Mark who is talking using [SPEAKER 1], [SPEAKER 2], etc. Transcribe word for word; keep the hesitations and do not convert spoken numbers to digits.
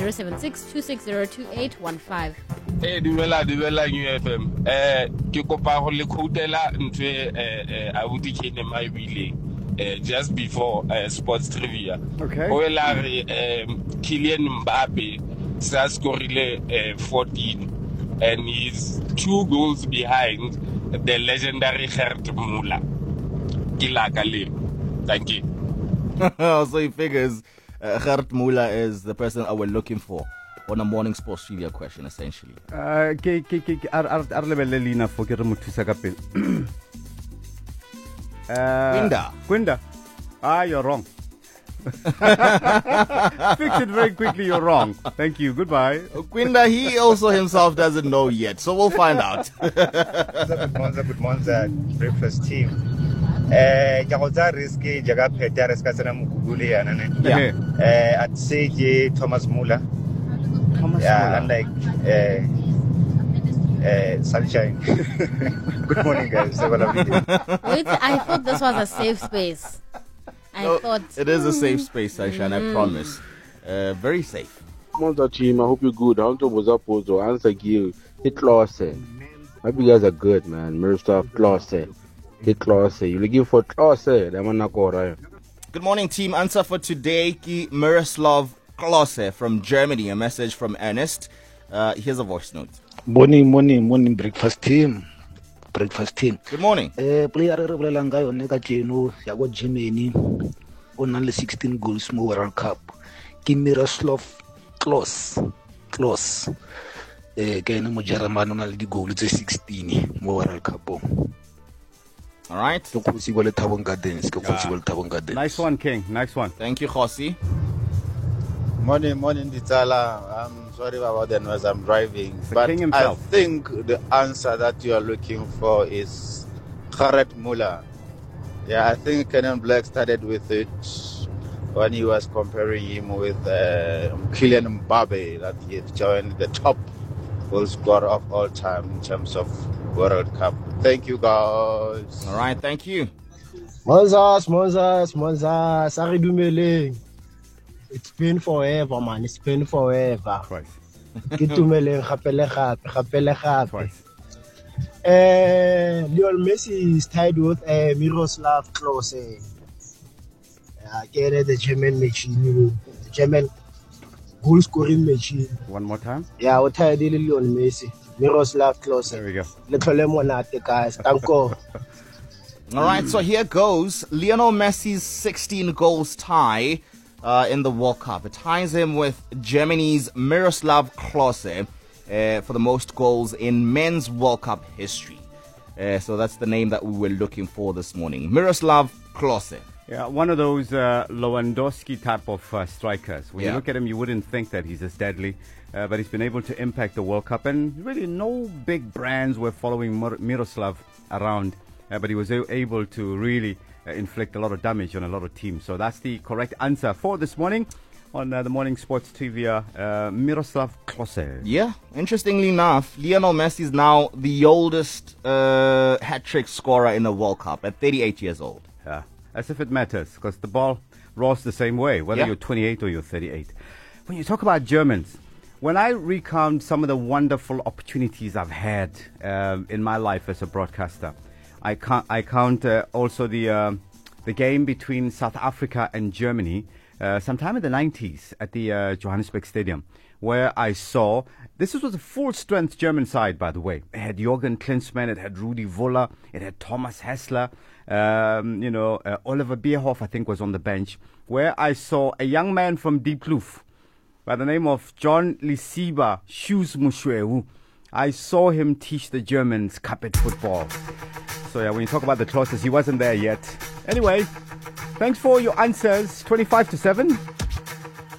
[SPEAKER 1] zero seven six two six zero two eight one five.
[SPEAKER 2] Eh dumela dumela U F M. Eh ke kopa go le khotela ntwe eh abuti kene mai bile eh just before uh, sports trivia.
[SPEAKER 3] Okay.
[SPEAKER 2] O ela re um, Kylian Mbappe sa scorile uh, fourteen and he's two goals behind the legendary Gerd Müller. Kilaka le. Thank you.
[SPEAKER 4] So he figures uh, Gerd Müller is the person that we're looking for on a morning sports trivia question, essentially.
[SPEAKER 3] Uh, ke ke ke ar ar ar lebelle lina fo ke re motho sa ka pele.
[SPEAKER 4] Quinda.
[SPEAKER 3] Quinda. Ah, you're wrong. Fix it very quickly, you're wrong. Thank you. Goodbye.
[SPEAKER 4] Quinda, he also himself doesn't know yet, so we'll find out.
[SPEAKER 5] Good morning, good morning, breakfast team. Eh, jagoza riski jaga peta riska sana mukuguli ya nane.
[SPEAKER 3] Yeah.
[SPEAKER 5] Eh, I'd say je Thomas Müller.
[SPEAKER 3] Thomas
[SPEAKER 5] Yeah,
[SPEAKER 3] Müller.
[SPEAKER 5] unlike eh, eh, Sunshine. Good morning, guys. Have a lovely day.
[SPEAKER 1] Wait, I thought this was a safe space. I
[SPEAKER 4] No,
[SPEAKER 1] thought
[SPEAKER 4] it is a safe space, Sunshine, I promise. Uh, very safe.
[SPEAKER 6] Monza team, I hope you're good. How was up also? Answer you. Hit Clausen. I hope you guys are good, man. Miroslav Clausen. Hit Clausen. You're looking for Clausen. That man not right.
[SPEAKER 4] Good morning, team. Answer for today, Ki Miroslav Klose from Germany. A message from Ernest. Uh, here's a voice note.
[SPEAKER 7] Morning, morning, morning, breakfast team. Breakfast team.
[SPEAKER 4] Good morning.
[SPEAKER 7] Eh, player re bolela nga yone ka jeno ya go Germany. O na le sixteen goals mo World Cup. Ke Miroslav Klose. Klose. Eh, ke ene mo German o na le di goal tse sixteen mo World Cup.
[SPEAKER 4] All right.
[SPEAKER 7] Ke khotsi go le Thabong Gardens, ke khotsi go le Thabong Gardens.
[SPEAKER 3] Nice one, King. Nice one.
[SPEAKER 4] Thank you, Khosi.
[SPEAKER 8] Morning, morning, Ditala. I'm sorry about the noise. I'm driving.
[SPEAKER 3] The
[SPEAKER 8] but
[SPEAKER 3] king
[SPEAKER 8] I
[SPEAKER 3] himself.
[SPEAKER 8] think the answer that you are looking for is Gerd Müller. Yeah, I think Kenan Black started with it when he was comparing him with uh, Kylian Mbappe, that he had joined the top goal scorer of all time in terms of World Cup. Thank you, guys.
[SPEAKER 4] All right, thank you.
[SPEAKER 9] Moses, Moses, Moses, Ari Dumeleng. It's been forever, man. It's been forever.
[SPEAKER 3] Twice.
[SPEAKER 9] Ke Dumeleng gapele gape, gapele gape.
[SPEAKER 3] Twice.
[SPEAKER 9] Eh, Lionel Messi is tied with uh, Miroslav Klose. Yeah, get it, the German machine, the German goal scoring machine.
[SPEAKER 3] One more time.
[SPEAKER 9] Yeah, we tied with Lionel Messi, Miroslav Klose.
[SPEAKER 3] There we go.
[SPEAKER 9] Le tlhole monate guys. Thank you.
[SPEAKER 4] All right, so here goes. Lionel Messi's sixteen goals tie uh, in the World Cup. It ties him with Germany's Miroslav Klose uh, for the most goals in men's World Cup history. Uh, so that's the name that we were looking for this morning. Miroslav Klose.
[SPEAKER 3] Yeah, one of those uh, Lewandowski type of uh, strikers. When
[SPEAKER 4] Yeah.
[SPEAKER 3] you look at him, you wouldn't think that he's as deadly, uh, but he's been able to impact the World Cup. And really, no big brands were following Mir- Miroslav around, uh, but he was a- able to really uh, inflict a lot of damage on a lot of teams. So that's the correct answer for this morning on uh, the Morning Sports Trivia, uh, Miroslav Klose.
[SPEAKER 4] Yeah, interestingly enough, Lionel Messi is now the oldest uh, hat-trick scorer in a World Cup at thirty-eight years old.
[SPEAKER 3] Yeah. As if it matters, because the ball rolls the same way, whether
[SPEAKER 4] Yeah.
[SPEAKER 3] you're twenty-eight or you're thirty-eight. When you talk about Germans, when I recount some of the wonderful opportunities I've had um, in my life as a broadcaster, I count, I count uh, also the um the game between South Africa and Germany uh, sometime in the nineties at the uh, Johannesburg Stadium, where I saw, this was a full-strength German side, by the way. It had Jürgen Klinsmann, it had Rudi Völler, it had Thomas Hessler, um, you know, uh, Oliver Bierhoff, I think, was on the bench, where I saw a young man from Diepkloof by the name of John Lisiba Shoes Mushweu. I saw him teach the Germans carpet football. So yeah, when you talk about the closest, he wasn't there yet. Anyway, thanks for your answers. twenty-five to seven.